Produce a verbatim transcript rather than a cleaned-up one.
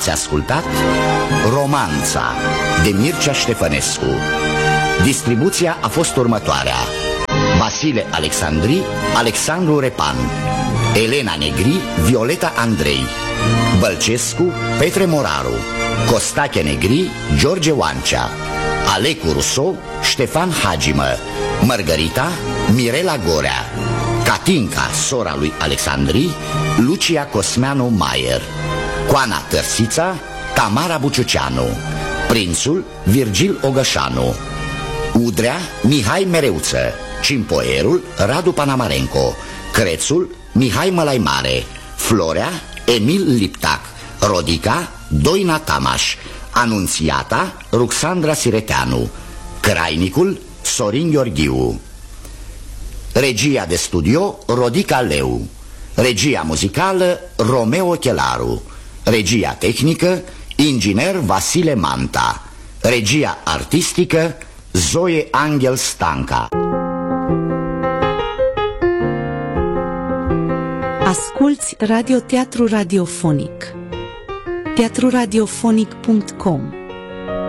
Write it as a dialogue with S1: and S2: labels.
S1: Ați ascultat Romanța de Mircea Ștefănescu. Distribuția a fost următoarea: Vasile Alexandri, Alexandru Repan, Elena Negri, Violeta Andrei, Bălcescu, Petre Moraru, Costache Negri, George Oancea, Alecu Russo, Ștefan Hagimă, Mărgărita, Mirela Gorea, Catinca, sora lui Alexandri, Lucia Cosmeanu Maier, Coana Tărsița, Tamara Buciuceanu, Prințul, Virgil Ogășanu, Udrea, Mihai Mereuță, Cimpoierul, Radu Panamarenco, Crețul, Mihai Mălaimare, Florea, Emil Liptac, Rodica, Doina Tamaș, Anunțiata, Ruxandra Sireteanu, Crainicul, Sorin Gheorghiu. Regia de studio, Rodica Leu. Regia muzicală, Romeo Chelaru. Regia tehnică, inginer Vasile Manta. Regia artistică, Zoe Angel Stanca.
S2: Asculți Radioteatru Radiofonic. teatru radiofonic punct com